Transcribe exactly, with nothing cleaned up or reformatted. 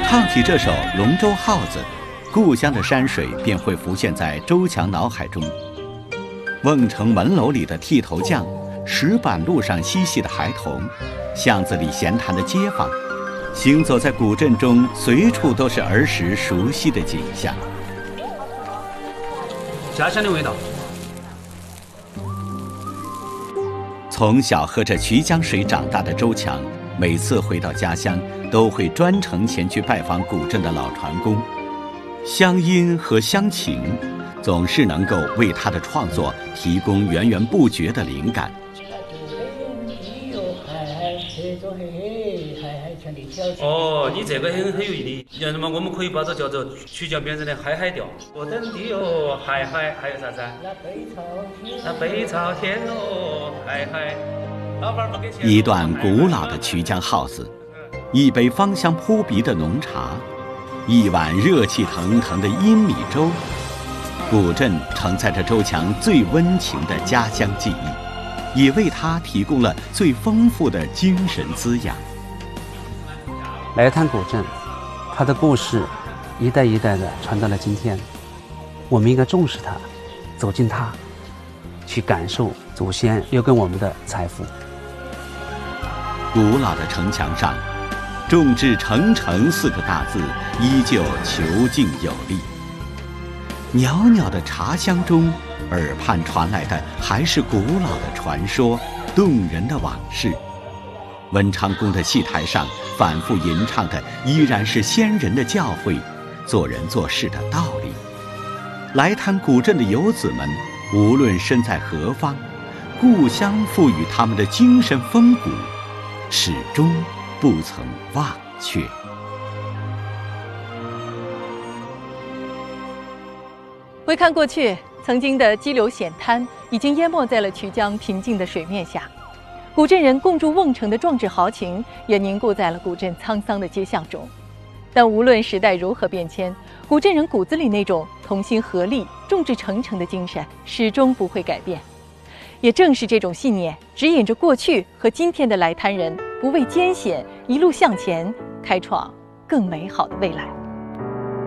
唱起这首《龙舟号子》，故乡的山水便会浮现在周强脑海中。瓮城门楼里的剃头匠，石板路上嬉戏的孩童，巷子里闲谈的街坊，行走在古镇中，随处都是儿时熟悉的景象。 家乡的味道。 从小喝着衢江水长大的周强，每次回到家乡，都会专程前去拜访古镇的老船工。乡音和乡情，总是能够为他的创作提供源源不绝的灵感。 哦，你这个很很有意义。那么我们可以把这叫做衢江边上的嗨嗨调。我等的哟，嗨嗨，还有啥子？那北朝天哦，嗨嗨。老板不给钱。 一段古老的衢江号子，一杯芳香扑鼻的浓茶，一碗热气腾腾的阴米粥。古镇承载着周强最温情的家乡记忆，也为他提供了最丰富的精神滋养。 来滩古镇，它的故事一代一代的传到了今天，我们应该重视它，走进它，去感受祖先留给我们的财富。 古老的城墙上，众志成城四个大字依旧遒劲有力。袅袅的茶香中，耳畔传来的还是古老的传说，动人的往事。文昌宫的戏台上反复吟唱的依然是先人的教诲，做人做事的道理。来滩古镇的游子们，无论身在何方，故乡赋予他们的精神风骨，始终不曾忘却。 回看过去，曾经的激流险滩已经淹没在了衢江平静的水面下，古镇人共筑瓮城的壮志豪情也凝固在了古镇沧桑的街巷中。但无论时代如何变迁，古镇人骨子里那种同心合力、众志成城的精神始终不会改变。也正是这种信念，指引着过去和今天的来滩人不畏艰险，一路向前，开创更美好的未来。